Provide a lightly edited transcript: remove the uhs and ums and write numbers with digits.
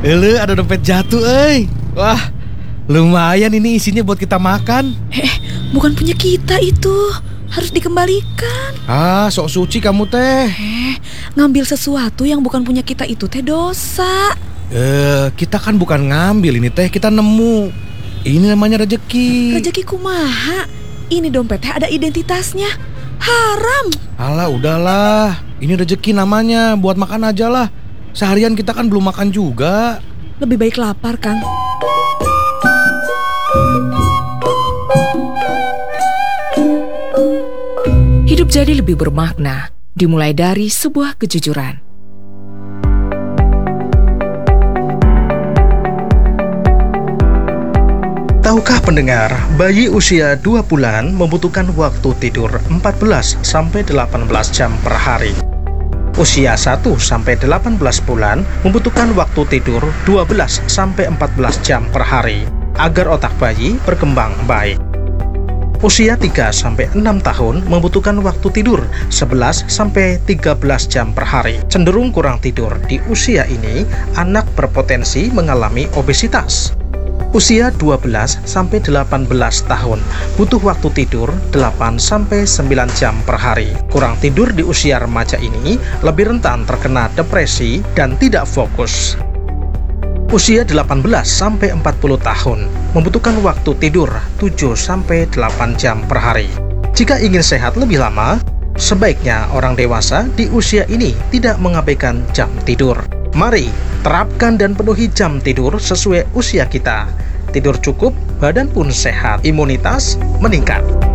ada dompet jatuh, Wah, lumayan ini isinya buat kita makan. Bukan punya kita itu. Harus dikembalikan. Sok suci kamu teh. Ngambil sesuatu yang bukan punya kita itu teh dosa. Kita kan bukan ngambil ini teh, kita nemu. Ini namanya rezeki. Rezeki kumaha? Ini dompetnya ada identitasnya. Haram. Alah, udahlah. Ini rezeki namanya, buat makan aja lah. Seharian kita kan belum makan juga. Lebih baik lapar, Kang. Hidup jadi lebih bermakna, dimulai dari sebuah kejujuran. Tahukah pendengar, bayi usia 2 bulan membutuhkan waktu tidur 14-18 jam per hari. Usia 1-18 bulan membutuhkan waktu tidur 12-14 jam per hari agar otak bayi berkembang baik. Usia 3-6 tahun membutuhkan waktu tidur 11-13 jam per hari. Cenderung kurang tidur di usia ini, anak berpotensi mengalami obesitas. Usia 12-18 tahun butuh waktu tidur 8-9 jam per hari. Kurang tidur di usia remaja ini lebih rentan terkena depresi dan tidak fokus. Usia 18-40 tahun membutuhkan waktu tidur 7-8 jam per hari. Jika ingin sehat lebih lama, sebaiknya orang dewasa di usia ini tidak mengabaikan jam tidur. Mari terapkan dan penuhi jam tidur sesuai usia kita. Tidur cukup, badan pun sehat, imunitas meningkat.